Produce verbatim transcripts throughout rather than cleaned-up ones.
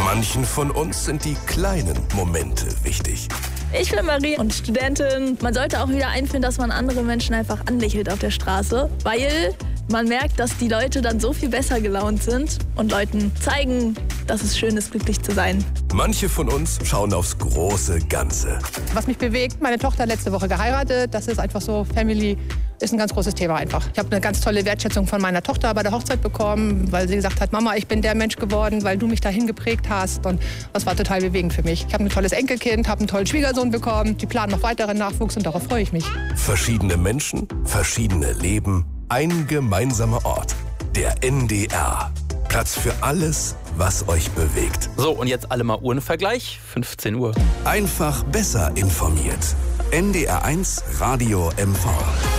Manchen von uns sind die kleinen Momente wichtig. Ich bin Marie und Studentin. Man sollte auch wieder einführen, dass man andere Menschen einfach anlächelt auf der Straße, weil man merkt, dass die Leute dann so viel besser gelaunt sind und Leuten zeigen, dass es schön ist, glücklich zu sein. Manche von uns schauen aufs große Ganze. Was mich bewegt, meine Tochter hat letzte Woche geheiratet. Das ist einfach so, Family ist ein ganz großes Thema einfach. Ich habe eine ganz tolle Wertschätzung von meiner Tochter bei der Hochzeit bekommen, weil sie gesagt hat, Mama, ich bin der Mensch geworden, weil du mich dahin geprägt hast. Und das war total bewegend für mich. Ich habe ein tolles Enkelkind, habe einen tollen Schwiegersohn bekommen. Die planen noch weiteren Nachwuchs und darauf freue ich mich. Verschiedene Menschen, verschiedene Leben, ein gemeinsamer Ort. Der N D R. Platz für alles, was euch bewegt. So, und jetzt alle mal Uhrenvergleich. fünfzehn Uhr. Einfach besser informiert. N D R eins Radio M V.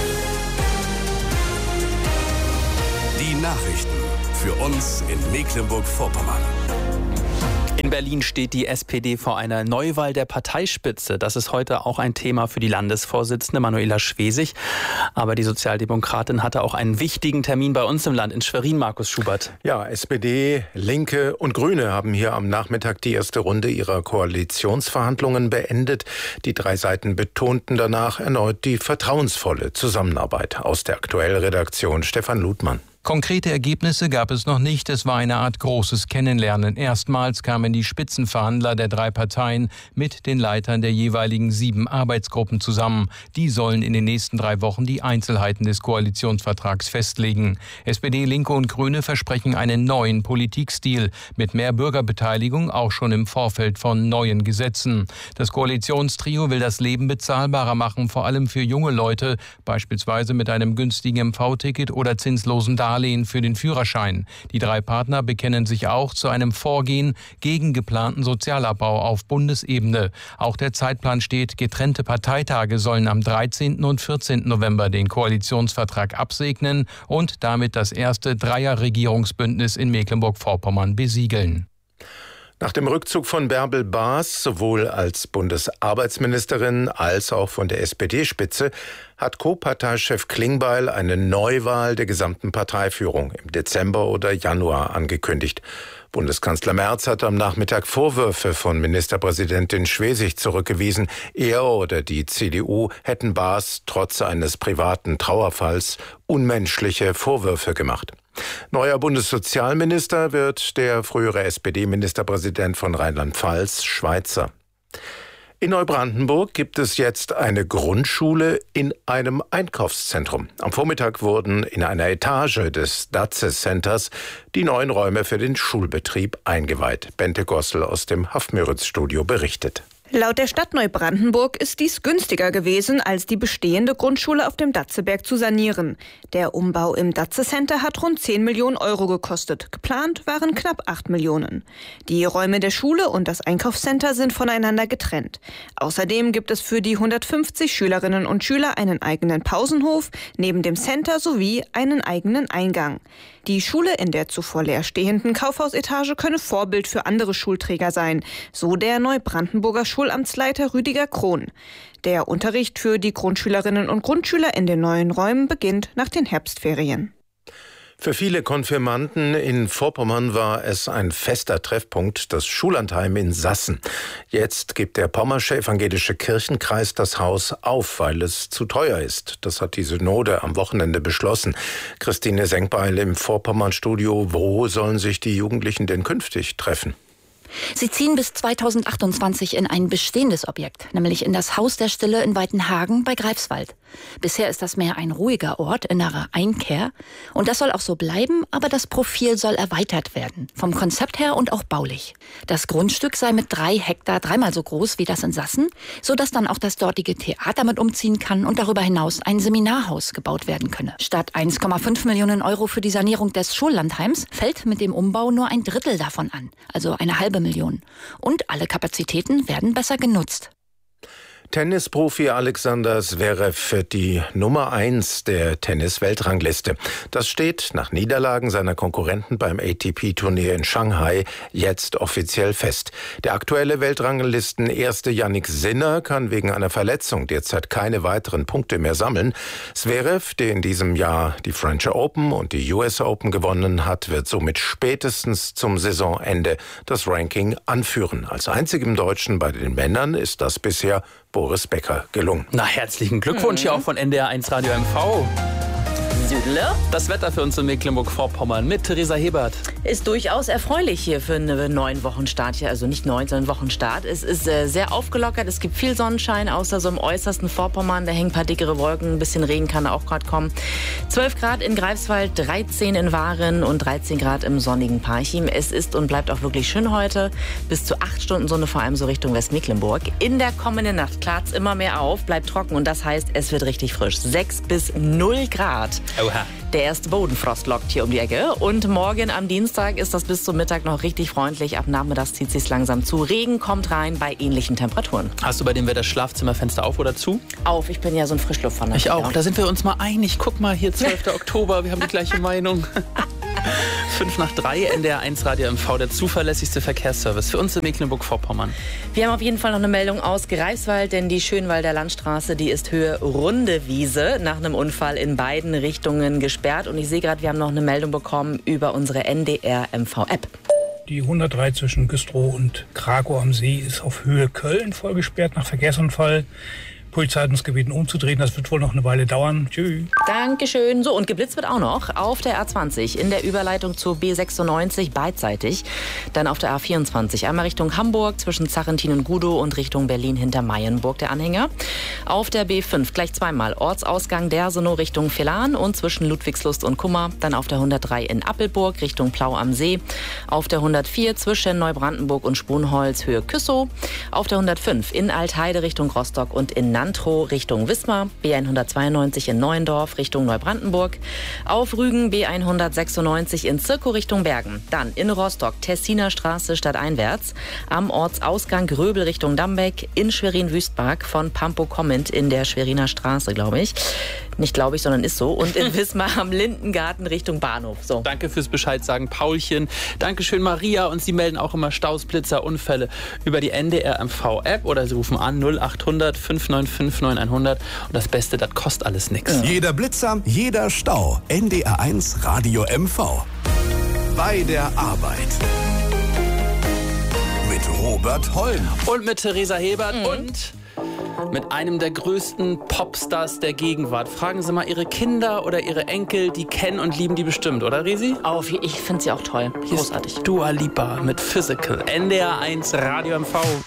Die Nachrichten für uns in Mecklenburg-Vorpommern. In Berlin steht die S P D vor einer Neuwahl der Parteispitze. Das ist heute auch ein Thema für die Landesvorsitzende Manuela Schwesig. Aber die Sozialdemokratin hatte auch einen wichtigen Termin bei uns im Land, in Schwerin, Markus Schubert. Ja, S P D, Linke und Grüne haben hier am Nachmittag die erste Runde ihrer Koalitionsverhandlungen beendet. Die drei Seiten betonten danach erneut die vertrauensvolle Zusammenarbeit. Aus der Aktuellredaktion Stefan Ludmann. Konkrete Ergebnisse gab es noch nicht. Es war eine Art großes Kennenlernen. Erstmals kamen die Spitzenverhandler der drei Parteien mit den Leitern der jeweiligen sieben Arbeitsgruppen zusammen. Die sollen in den nächsten drei Wochen die Einzelheiten des Koalitionsvertrags festlegen. S P D, Linke und Grüne versprechen einen neuen Politikstil mit mehr Bürgerbeteiligung, auch schon im Vorfeld von neuen Gesetzen. Das Koalitionstrio will das Leben bezahlbarer machen, vor allem für junge Leute, beispielsweise mit einem günstigen M V-Ticket oder zinslosen Darlehen für den Führerschein. Die drei Partner bekennen sich auch zu einem Vorgehen gegen geplanten Sozialabbau auf Bundesebene. Auch der Zeitplan steht, getrennte Parteitage sollen am dreizehnten und vierzehnten November den Koalitionsvertrag absegnen und damit das erste Dreier-Regierungsbündnis in Mecklenburg-Vorpommern besiegeln. Nach dem Rückzug von Bärbel Baas, sowohl als Bundesarbeitsministerin als auch von der S P D-Spitze, hat Co-Parteichef Klingbeil eine Neuwahl der gesamten Parteiführung im Dezember oder Januar angekündigt. Bundeskanzler Merz hat am Nachmittag Vorwürfe von Ministerpräsidentin Schwesig zurückgewiesen. Er oder die C D U hätten Baas trotz eines privaten Trauerfalls unmenschliche Vorwürfe gemacht. Neuer Bundessozialminister wird der frühere S P D-Ministerpräsident von Rheinland-Pfalz, Schweizer. In Neubrandenburg gibt es jetzt eine Grundschule in einem Einkaufszentrum. Am Vormittag wurden in einer Etage des Datze Centers die neuen Räume für den Schulbetrieb eingeweiht. Bente Gossel aus dem Hafmüritz-Studio berichtet. Laut der Stadt Neubrandenburg ist dies günstiger gewesen, als die bestehende Grundschule auf dem Datzeberg zu sanieren. Der Umbau im Datze Center hat rund zehn Millionen Euro gekostet. Geplant waren knapp acht Millionen. Die Räume der Schule und das Einkaufscenter sind voneinander getrennt. Außerdem gibt es für die hundertfünfzig Schülerinnen und Schüler einen eigenen Pausenhof, neben dem Center sowie einen eigenen Eingang. Die Schule in der zuvor leerstehenden Kaufhausetage könne Vorbild für andere Schulträger sein, so der Neubrandenburger Schulamtsleiter Rüdiger Krohn. Der Unterricht für die Grundschülerinnen und Grundschüler in den neuen Räumen beginnt nach den Herbstferien. Für viele Konfirmanden in Vorpommern war es ein fester Treffpunkt, das Schullandheim in Sassen. Jetzt gibt der Pommersche Evangelische Kirchenkreis das Haus auf, weil es zu teuer ist. Das hat die Synode am Wochenende beschlossen. Christine Senkbeil im Vorpommern-Studio. Wo sollen sich die Jugendlichen denn künftig treffen? Sie ziehen bis zweitausendachtundzwanzig in ein bestehendes Objekt, nämlich in das Haus der Stille in Weitenhagen bei Greifswald. Bisher ist das mehr ein ruhiger Ort, innere Einkehr. Und das soll auch so bleiben, aber das Profil soll erweitert werden. Vom Konzept her und auch baulich. Das Grundstück sei mit drei Hektar dreimal so groß wie das in Sassen, sodass dann auch das dortige Theater mit umziehen kann und darüber hinaus ein Seminarhaus gebaut werden könne. Statt eins Komma fünf Millionen Euro für die Sanierung des Schullandheims fällt mit dem Umbau nur ein Drittel davon an, also eine halbe Million. Und alle Kapazitäten werden besser genutzt. Tennisprofi Alexander Zverev wird die Nummer eins der Tennis-Weltrangliste. Das steht nach Niederlagen seiner Konkurrenten beim A T P-Turnier in Shanghai jetzt offiziell fest. Der aktuelle Weltranglisten-Erste Jannik Sinner kann wegen einer Verletzung derzeit keine weiteren Punkte mehr sammeln. Zverev, der in diesem Jahr die French Open und die U S Open gewonnen hat, wird somit spätestens zum Saisonende das Ranking anführen. Als einzigem Deutschen bei den Männern ist das bisher Boris Becker gelungen. Na, herzlichen Glückwunsch hier auch von N D R eins Radio M V. Das Wetter für uns in Mecklenburg-Vorpommern mit Theresa Hebert. Ist durchaus erfreulich hier für einen neuen Wochenstart hier. Also nicht neun, sondern Wochenstart. Es ist äh, sehr aufgelockert. Es gibt viel Sonnenschein, außer so im äußersten Vorpommern. Da hängen ein paar dickere Wolken. Ein bisschen Regen kann auch gerade kommen. zwölf Grad in Greifswald, dreizehn in Waren und dreizehn Grad im sonnigen Parchim. Es ist und bleibt auch wirklich schön heute. Bis zu acht Stunden Sonne, vor allem so Richtung Westmecklenburg. In der kommenden Nacht klart es immer mehr auf, bleibt trocken und das heißt, es wird richtig frisch. sechs bis null Grad. Oha. Der erste Bodenfrost lockt hier um die Ecke. Und morgen am Dienstag ist das bis zum Mittag noch richtig freundlich. Ab nachmittags zieht es sich langsam zu. Regen kommt rein bei ähnlichen Temperaturen. Hast du bei dem Wetter Schlafzimmerfenster auf oder zu? Auf, ich bin ja so ein Frischluftfanatiker. Ich auch. Da sind wir uns mal einig. Guck mal, hier zwölfter Oktober, wir haben die gleiche Meinung. fünf nach drei, N D R eins Radio M V, der zuverlässigste Verkehrsservice für uns in Mecklenburg-Vorpommern. Wir haben auf jeden Fall noch eine Meldung aus Greifswald, denn die Schönwalder Landstraße, die ist Höhe Rundewiese, nach einem Unfall in beiden Richtungen gesperrt. Und ich sehe gerade, wir haben noch eine Meldung bekommen über unsere N D R M V-App. Die hundertdrei zwischen Güstrow und Krakow am See ist auf Höhe Köln voll gesperrt nach Verkehrsunfall. Polizei hat uns gebeten, umzudrehen. Das wird wohl noch eine Weile dauern. Tschüss. Dankeschön. So, und geblitzt wird auch noch auf der A zwanzig in der Überleitung zur B sechsundneunzig beidseitig. Dann auf der A vierundzwanzig einmal Richtung Hamburg zwischen Zachentin und Gudow und Richtung Berlin hinter Mayenburg der Anhänger. Auf der B fünf gleich zweimal Ortsausgang Dersenow Richtung Villahn und zwischen Ludwigslust und Kummer. Dann auf der hundertdrei in Appelburg Richtung Plau am See. Auf der hundertvier zwischen Neubrandenburg und Sponholz Höhe Küssow. Auf der hundertfünf in Altheide Richtung Rostock und in Nantrow Richtung Wismar, B hundertzweiundneunzig in Neuendorf Richtung Neubrandenburg, auf Rügen B hundertsechsundneunzig in Zirkow Richtung Bergen, dann in Rostock Tessiner Straße stadteinwärts, am Ortsausgang Gröbel Richtung Dambeck, in Schwerin-Wüstpark von Pampo-Comment in der Schweriner Straße, glaube ich. Nicht glaube ich, sondern ist so. Und in Wismar am Lindengarten Richtung Bahnhof. So. Danke fürs Bescheid sagen, Paulchen. Dankeschön, Maria. Und Sie melden auch immer Staus, Blitzer, Unfälle über die N D R M V-App oder Sie rufen an null achthundert fünf neun fünf neun hundert. Und das Beste, das kostet alles nichts. Ja. Jeder Blitzer, jeder Stau. N D R eins Radio M V. Bei der Arbeit. Mit Robert Holm. Und mit Theresa Hebert Mhm. und mit einem der größten Popstars der Gegenwart. Fragen Sie mal Ihre Kinder oder Ihre Enkel, die kennen und lieben die bestimmt, oder Resi? Auf, ich finde sie auch toll. Großartig. Dua Lipa mit Physical. N D R eins Radio M V.